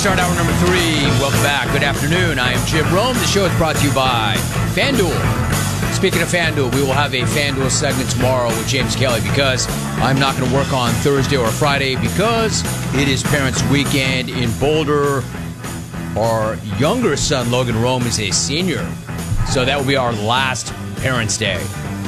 start hour number 3. Welcome back. Good afternoon. I am Jim Rome. The show is brought to you by FanDuel. Speaking of FanDuel, we will have a FanDuel segment tomorrow with James Kelly because I'm not going to work on Thursday or Friday because it is Parents' Weekend in Boulder. Our younger son, Logan Rome, is a senior, so that will be our last Parents' Day.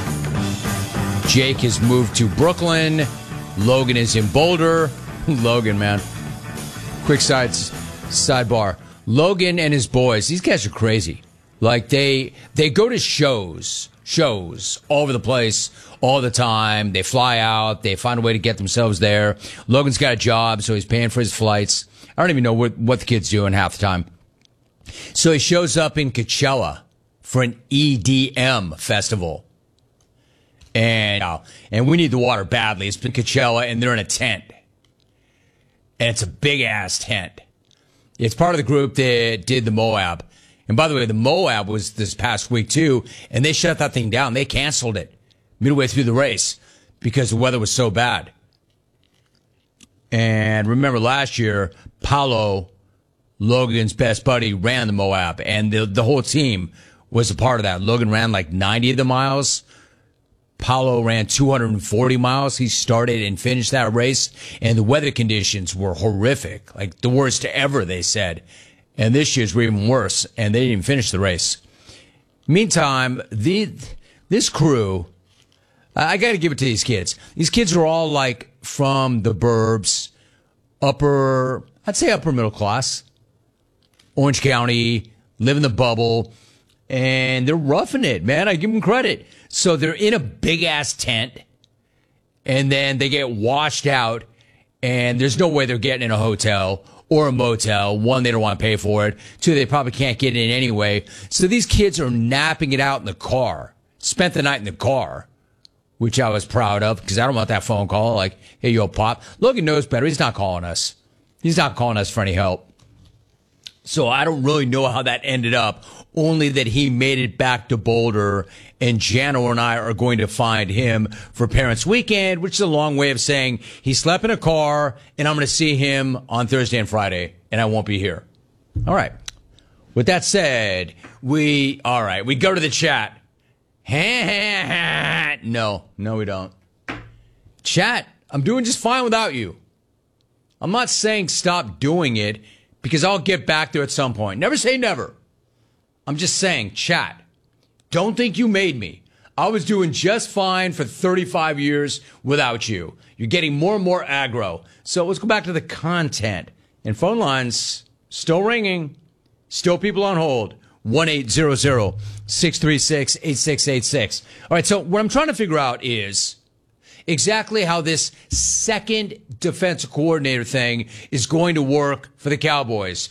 Jake has moved to Brooklyn. Logan is in Boulder. Logan, man. Quick sidebar. Logan and his boys, these guys are crazy. Like, they go to shows all over the place all the time. They fly out. They find a way to get themselves there. Logan's got a job, so he's paying for his flights. I don't even know what the kid's doing half the time. So he shows up in Coachella for an EDM festival. And we need the water badly. It's been Coachella, and they're in a tent. And it's a big-ass tent. It's part of the group that did the Moab. And by the way, the Moab was this past week, too, and they shut that thing down. They canceled it midway through the race because the weather was so bad. And remember last year, Paulo, Logan's best buddy, ran the Moab, and the whole team was a part of that. Logan ran like 90 of the miles. Paulo ran 240 miles. He started and finished that race, and the weather conditions were horrific, like the worst ever, they said. And this year's were even worse, and they didn't even finish the race. Meantime, this crew, I got to give it to these kids. These kids are all like from the burbs, I'd say upper middle class, Orange County, live in the bubble, and they're roughing it, man. I give them credit. So they're in a big-ass tent, and then they get washed out, and there's no way they're getting in a hotel or a motel. One, they don't want to pay for it. Two, they probably can't get in anyway. So these kids are napping it out in the car. Spent the night in the car, which I was proud of because I don't want that phone call like, hey, yo, Pop. Logan knows better. He's not calling us. He's not calling us for any help. So I don't really know how that ended up, only that he made it back to Boulder, and Jano and I are going to find him for Parents' Weekend, which is a long way of saying he slept in a car, and I'm going to see him on Thursday and Friday, and I won't be here. All right. With that said, we go to the chat. No, we don't. Chat, I'm doing just fine without you. I'm not saying stop doing it, because I'll get back there at some point. Never say never. I'm just saying, chat, don't think you made me. I was doing just fine for 35 years without you. You're getting more and more aggro. So let's go back to the content. And phone lines still ringing. Still people on hold. 1-800-636-8686. All right, so what I'm trying to figure out is exactly how this second defensive coordinator thing is going to work for the Cowboys.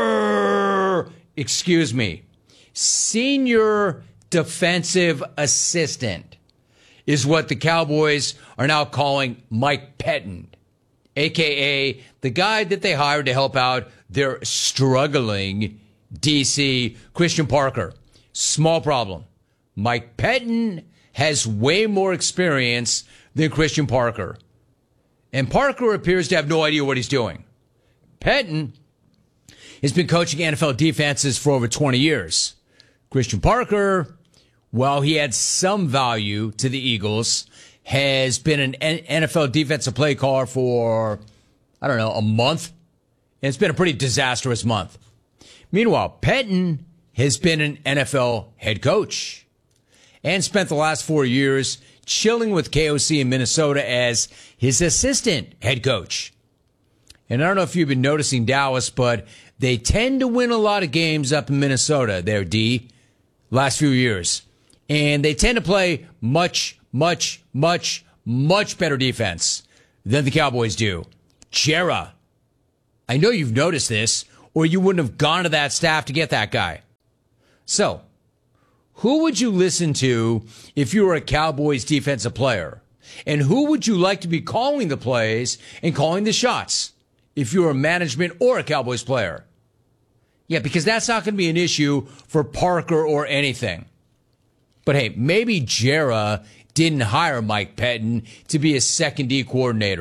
Excuse me. Senior defensive assistant is what the Cowboys are now calling Mike Pettine, a.k.a. the guy that they hired to help out their struggling DC, Christian Parker. Small problem. Mike Pettine has way more experience than Christian Parker. And Parker appears to have no idea what he's doing. Pettine has been coaching NFL defenses for over 20 years. Christian Parker, while he had some value to the Eagles, has been an NFL defensive play caller for, a month. And it's been a pretty disastrous month. Meanwhile, Pettine has been an NFL head coach and spent the last 4 years chilling with KOC in Minnesota as his assistant head coach. And I don't know if you've been noticing Dallas, but they tend to win a lot of games up in Minnesota, there, D, last few years. And they tend to play much, much, much, much better defense than the Cowboys do. Jera, I know you've noticed this, or you wouldn't have gone to that staff to get that guy. So, who would you listen to if you were a Cowboys defensive player? And who would you like to be calling the plays and calling the shots if you were management or a Cowboys player? Yeah, because that's not going to be an issue for Parker or anything. But hey, maybe Jera didn't hire Mike Pettine to be a second D coordinator,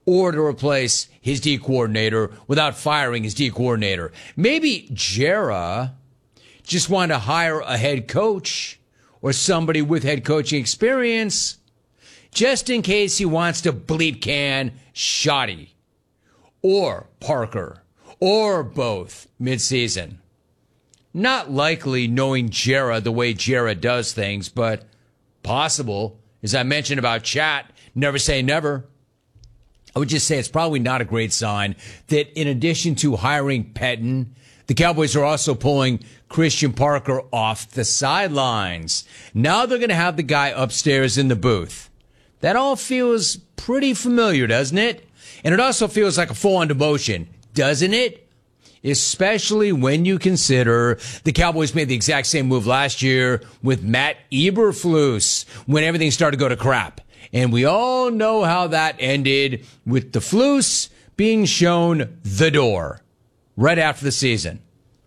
or to replace his D coordinator without firing his D coordinator. Maybe Jera just wanted to hire a head coach or somebody with head coaching experience just in case he wants to bleep can Shoddy or Parker or both midseason. Not likely, knowing Jera the way Jera does things, but possible. As I mentioned about Chat, never say never. I would just say it's probably not a great sign that in addition to hiring Pettine, the Cowboys are also pulling Christian Parker off the sidelines. Now they're going to have the guy upstairs in the booth. That all feels pretty familiar, doesn't it? And it also feels like a full-on demotion, doesn't it? Especially when you consider the Cowboys made the exact same move last year with Matt Eberflus when everything started to go to crap. And we all know how that ended with the Flus being shown the door right after the season.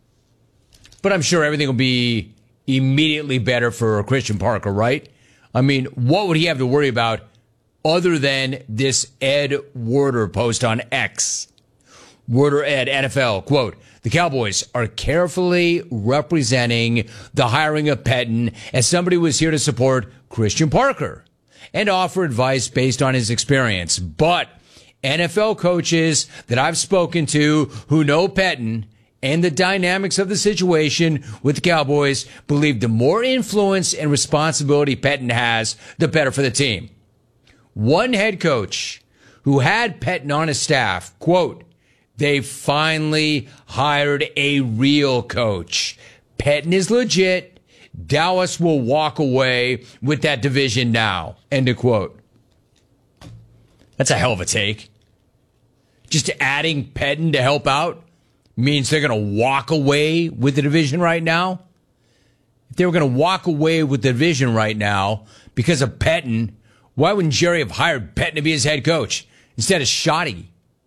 But I'm sure everything will be immediately better for Christian Parker, right? I mean, what would he have to worry about other than this Ed Werder post on X? Werder Ed, NFL, quote, the Cowboys are carefully representing the hiring of Pettine as somebody who was here to support Christian Parker and offer advice based on his experience. But NFL coaches that I've spoken to who know Pettine and the dynamics of the situation with the Cowboys believe the more influence and responsibility Pettine has, the better for the team. One head coach who had Pettine on his staff, quote, they finally hired a real coach. Pettine is legit. Dallas will walk away with that division now. End of quote. That's a hell of a take. Just adding Pettine to help out means they're going to walk away with the division right now. If they were going to walk away with the division right now because of Pettine, why wouldn't Jerry have hired Pettine to be his head coach instead of Shoddy?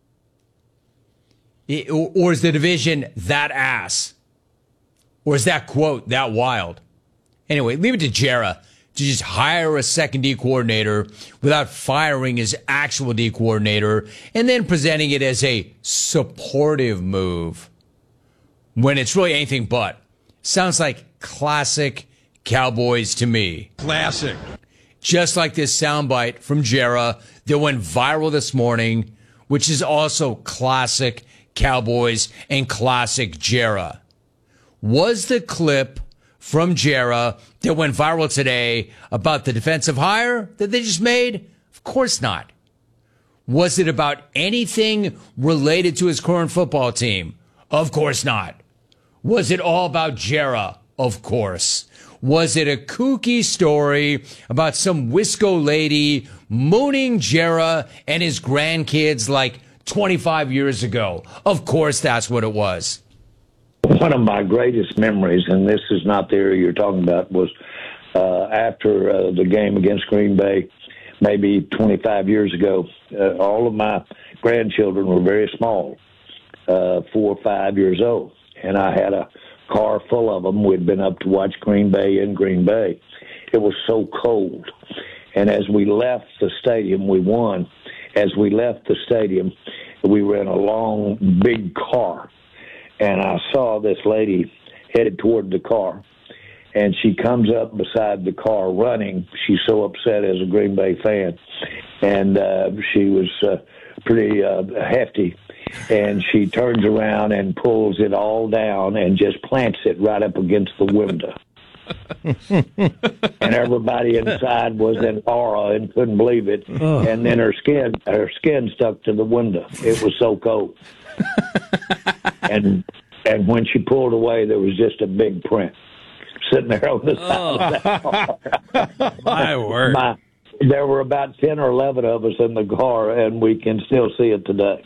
Or is the division that ass? Or is that quote that wild? Anyway, leave it to Jera to just hire a second D coordinator without firing his actual D coordinator and then presenting it as a supportive move when it's really anything but. Sounds like classic Cowboys to me. Classic. Just like this soundbite from Jera that went viral this morning, which is also classic Cowboys and classic Jera. Was the clip from Jera that went viral today about the defensive hire that they just made? Of course not. Was it about anything related to his current football team? Of course not. Was it all about Jera? Of course. Was it a kooky story about some Wisco lady mooning Jera and his grandkids like 25 years ago? Of course that's what it was. One of my greatest memories, and this is not the area you're talking about, was after the game against Green Bay, maybe 25 years ago. All of my grandchildren were very small, 4 or 5 years old, and I had a car full of them. We'd been up to watch Green Bay in Green Bay. It was so cold, and as we left the stadium, we won. As we left the stadium, we were in a long, big car, and I saw this lady headed toward the car, and she comes up beside the car running. She's so upset as a Green Bay fan, and she was pretty hefty, and she turns around and pulls it all down and just plants it right up against the window. And everybody inside was in awe and couldn't believe it. And then her skin stuck to the window. It was so cold. and when she pulled away, there was just a big print sitting there on the side of the car. My word. There were about 10 or 11 of us in the car, and we can still see it today.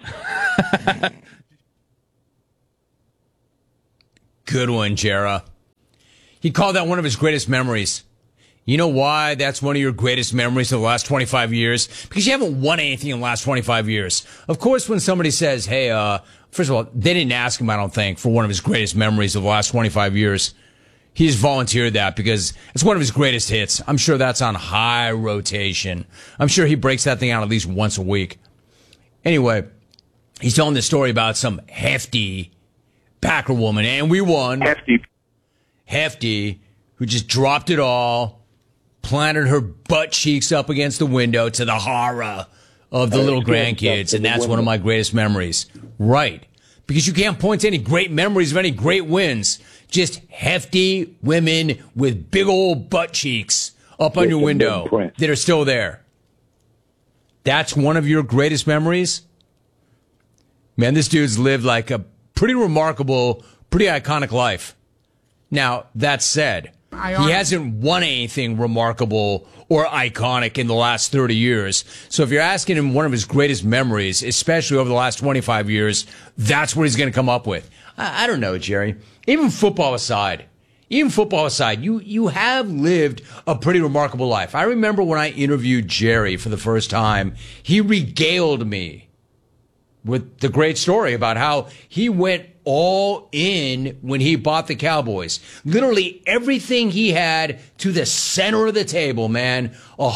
Good one, Jera. He called that one of his greatest memories. You know why that's one of your greatest memories of the last 25 years? Because you haven't won anything in the last 25 years. Of course, when somebody says, hey, first of all, they didn't ask him, I don't think, for one of his greatest memories of the last 25 years. He just volunteered that because it's one of his greatest hits. I'm sure that's on high rotation. I'm sure he breaks that thing out at least once a week. Anyway, he's telling this story about some hefty Packer woman, and we won. Hefty, who just dropped it all, planted her butt cheeks up against the window to the horror of the little grandkids, and that's one of my greatest memories. Right. Because you can't point to any great memories of any great wins. Just hefty women with big old butt cheeks up on your window that are still there. That's one of your greatest memories? Man, this dude's lived like a pretty remarkable, pretty iconic life. Now, that said, he hasn't won anything remarkable or iconic in the last 30 years. So if you're asking him one of his greatest memories, especially over the last 25 years, that's what he's going to come up with. I don't know, Jerry. Even football aside, you have lived a pretty remarkable life. I remember when I interviewed Jerry for the first time, he regaled me with the great story about how he went all in when he bought the Cowboys. Literally everything he had to the center of the table, man.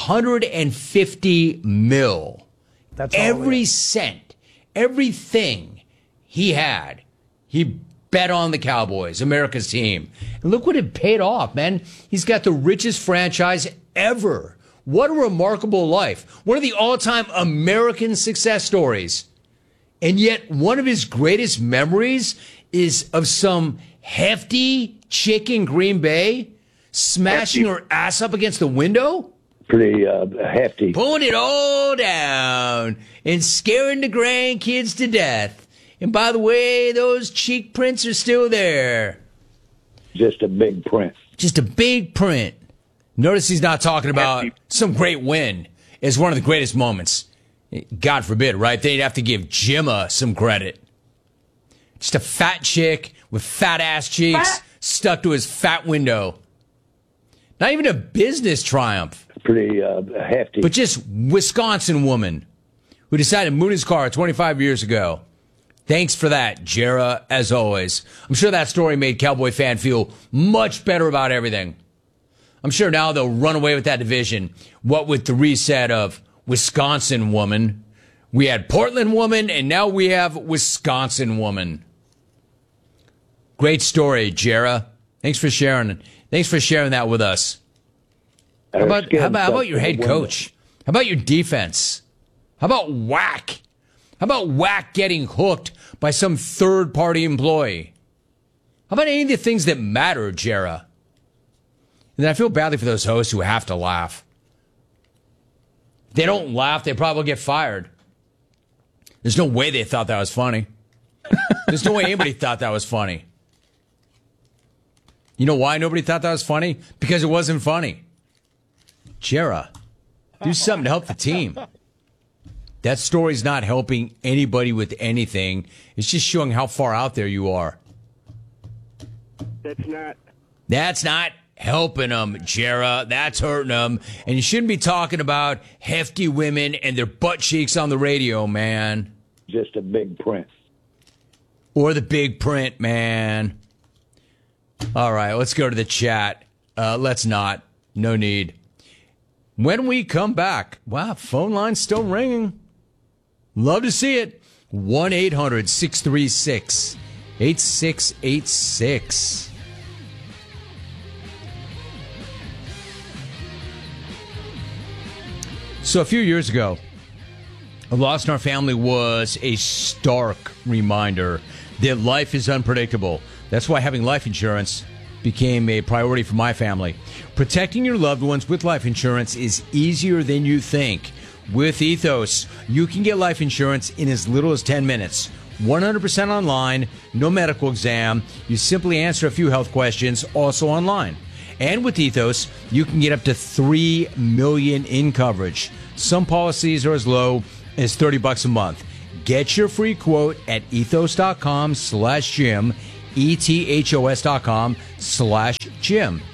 $150 million. That's every cent, everything he had, he bet on the Cowboys, America's team. And look what it paid off, man. He's got the richest franchise ever. What a remarkable life. One of the all-time American success stories. And yet one of his greatest memories is of some hefty chick in Green Bay smashing her ass up against the window. Pretty hefty. Pulling it all down and scaring the grandkids to death. And by the way, those cheek prints are still there. Just a big print. Just a big print. Notice he's not talking about some great win as one of the greatest moments. God forbid, right? They'd have to give Jimma some credit. Just a fat chick with fat-ass cheeks stuck to his fat window. Not even a business triumph. Pretty hefty. But just Wisconsin woman who decided to moon his car 25 years ago. Thanks for that, Jera, as always. I'm sure that story made Cowboy fan feel much better about everything. I'm sure now they'll run away with that division. What with the reset of Wisconsin woman. We had Portland woman, and now we have Wisconsin woman. Great story, Jera. Thanks for sharing. Thanks for sharing that with us. How about your head coach? How about your defense? How about whack? How about whack getting hooked by some third-party employee? How about any of the things that matter, Jera? And I feel badly for those hosts who have to laugh. If they don't laugh, they probably get fired. There's no way they thought that was funny. There's no way anybody thought that was funny. You know why nobody thought that was funny? Because it wasn't funny. Jera, do something to help the team. That story's not helping anybody with anything. It's just showing how far out there you are. That's not helping them, Jera. That's hurting them. And you shouldn't be talking about hefty women and their butt cheeks on the radio, man. Just a big print. Or the big print, man. All right, let's go to the chat. Let's not. No need. When we come back, wow, phone line's still ringing. Love to see it. 1-800-636-8686. So a few years ago, a loss in our family was a stark reminder that life is unpredictable. That's why having life insurance became a priority for my family. Protecting your loved ones with life insurance is easier than you think. With Ethos, you can get life insurance in as little as 10 minutes. 100% online, no medical exam. You simply answer a few health questions, also online. And with Ethos, you can get up to $3 million in coverage. Some policies are as low as $30 a month. Get your free quote at ethos.com/Jim, ethos.com/Jim,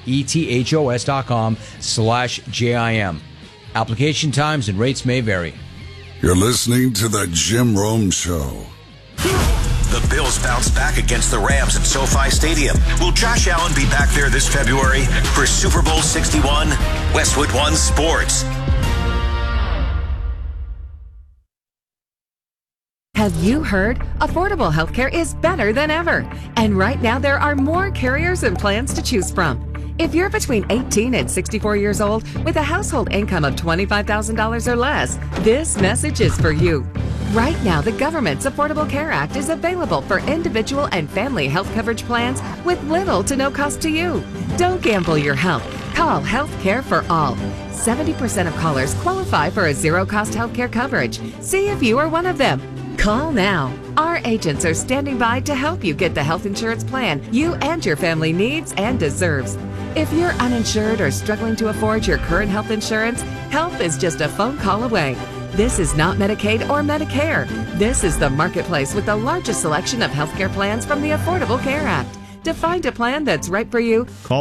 ethos.com/JIM. Application times and rates may vary. You're listening to the Jim Rome Show. The Bills bounce back against the Rams at SoFi Stadium. Will Josh Allen be back there this February for Super Bowl 61? Westwood One Sports. Have you heard? Affordable healthcare is better than ever. And right now, there are more carriers and plans to choose from. If you're between 18 and 64 years old with a household income of $25,000 or less, this message is for you. Right now, the government's Affordable Care Act is available for individual and family health coverage plans with little to no cost to you. Don't gamble your health. Call Health Care for All. 70% of callers qualify for a zero-cost healthcare coverage. See if you are one of them. Call now. Our agents are standing by to help you get the health insurance plan you and your family needs and deserves. If you're uninsured or struggling to afford your current health insurance, help is just a phone call away. This is not Medicaid or Medicare. This is the marketplace with the largest selection of healthcare plans from the Affordable Care Act. To find a plan that's right for you, call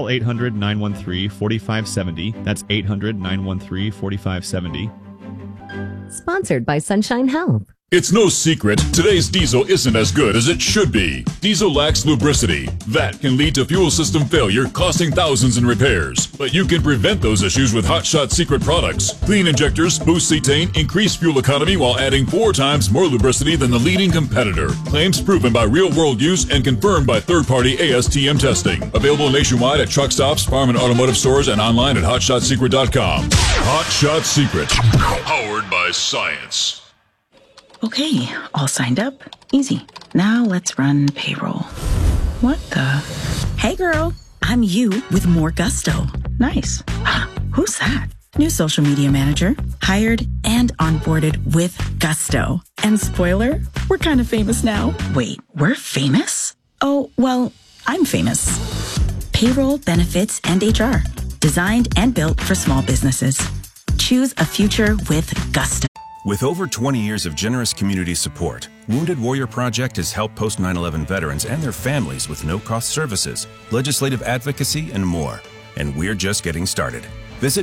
800-913-4570. That's 800-913-4570. Sponsored by Sunshine Health. It's no secret, today's diesel isn't as good as it should be. Diesel lacks lubricity. That can lead to fuel system failure, costing thousands in repairs. But you can prevent those issues with Hot Shot Secret products. Clean injectors, boost cetane, increase fuel economy while adding 4 times more lubricity than the leading competitor. Claims proven by real-world use and confirmed by third-party ASTM testing. Available nationwide at truck stops, farm and automotive stores, and online at hotshotsecret.com. Hot Shot Secret. Powered by science. Okay, all signed up. Easy. Now let's run payroll. What the? Hey girl, I'm you with more gusto. Nice. Who's that? New social media manager, hired and onboarded with gusto. And spoiler, we're kind of famous now. Wait, we're famous? Oh, well, I'm famous. Payroll, benefits, and HR. Designed and built for small businesses. Choose a future with gusto. With over 20 years of generous community support, Wounded Warrior Project has helped post-9/11 veterans and their families with no-cost services, legislative advocacy, and more. And we're just getting started. Visit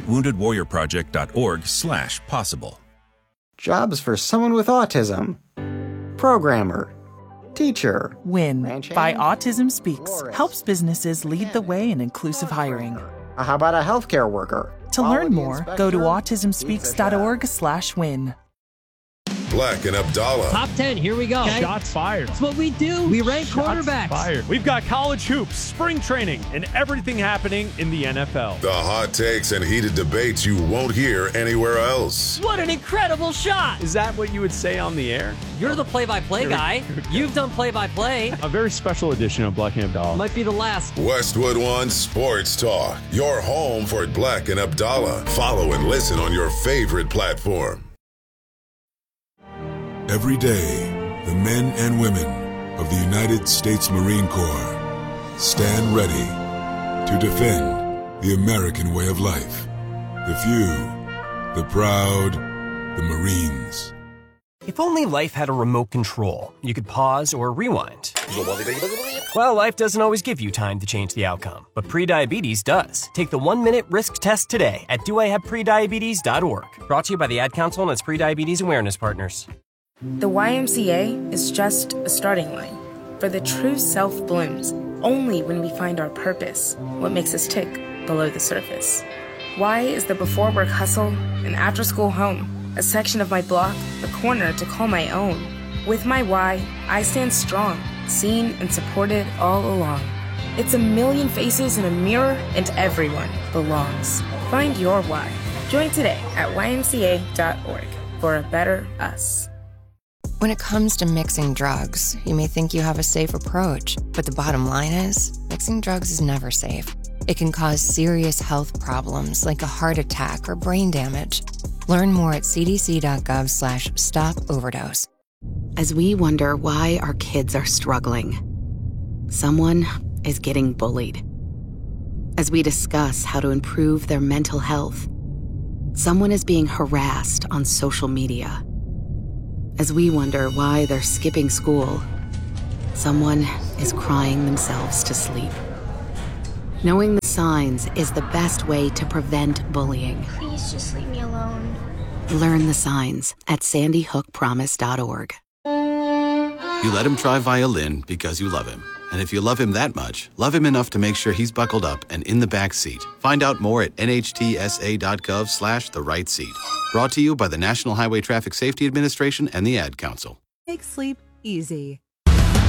woundedwarriorproject.org/possible. Jobs for someone with autism. Programmer. Teacher. WIN by Autism Speaks helps businesses lead the way in inclusive hiring. How about a healthcare worker? To learn more, go to autismspeaks.org/win. Black and Abdallah. Top 10, here we go. Okay. Shots fired. That's what we do. We rank quarterbacks. Fired. We've got college hoops, spring training, and everything happening in the NFL. The hot takes and heated debates you won't hear anywhere else. What an incredible shot. Is that what you would say on the air? You're the play-by-play guy. You've done play-by-play. A very special edition of Black and Abdallah. Might be the last. Westwood One Sports Talk. Your home for Black and Abdallah. Follow and listen on your favorite platform. Every day, the men and women of the United States Marine Corps stand ready to defend the American way of life. The few, the proud, the Marines. If only life had a remote control, you could pause or rewind. Well, life doesn't always give you time to change the outcome, but prediabetes does. Take the 1-minute risk test today at doihaveprediabetes.org. Brought to you by the Ad Council and its prediabetes awareness partners. The YMCA is just a starting line, for the true self blooms only when we find our purpose, what makes us tick below the surface. Y is the before work hustle, an after school home, a section of my block, a corner to call my own. With my Y, I stand strong, seen and supported all along. It's a million faces in a mirror and everyone belongs. Find your Y. Join today at ymca.org for a better us. When it comes to mixing drugs, you may think you have a safe approach, but the bottom line is, mixing drugs is never safe. It can cause serious health problems like a heart attack or brain damage. Learn more at cdc.gov/stop-overdose. As we wonder why our kids are struggling, someone is getting bullied. As we discuss how to improve their mental health, someone is being harassed on social media. As we wonder why they're skipping school, someone is crying themselves to sleep. Knowing the signs is the best way to prevent bullying. Please just leave me alone. Learn the signs at sandyhookpromise.org. You let him try violin because you love him. And if you love him that much, love him enough to make sure he's buckled up and in the back seat. Find out more at nhtsa.gov/the right seat. Brought to you by the National Highway Traffic Safety Administration and the Ad Council. Make sleep easy.